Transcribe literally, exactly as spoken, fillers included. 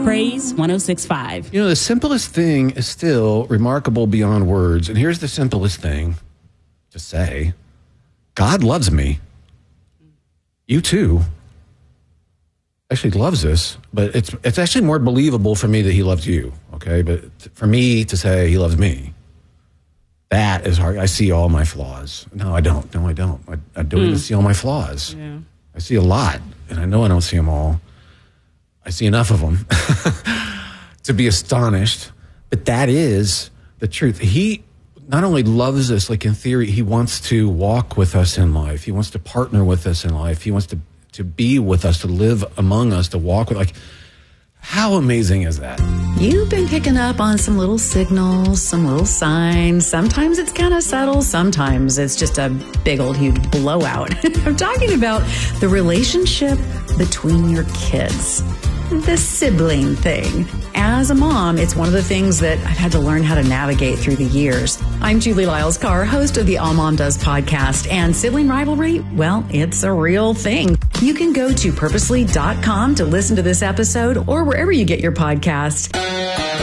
Praise one oh six point five. You know, the simplest thing is still remarkable beyond words. And here's the simplest thing to say. God loves me. You too. Actually loves us, but it's it's actually more believable for me that he loves you, okay? But for me to say he loves me, that is hard. I see all my flaws. No, I don't. No, I don't. I, I don't mm. even see all my flaws. Yeah. I see a lot, and I know I don't see them all. I see enough of them to be astonished, but that is the truth. He not only loves us, like in theory, he wants to walk with us in life. He wants to partner with us in life. He wants to to be with us, to live among us, to walk with, like, how amazing is that? You've been picking up on some little signals, some little signs. Sometimes it's kind of subtle. Sometimes it's just a big old huge blowout. I'm talking about the relationship between your kids. The sibling thing. As a mom, it's one of the things that I've had to learn how to navigate through the years. I'm Julie Lyles-Carr, host of the All Mom Does podcast, and sibling rivalry, well, it's a real thing. You can go to purposely dot com to listen to this episode or wherever you get your podcast.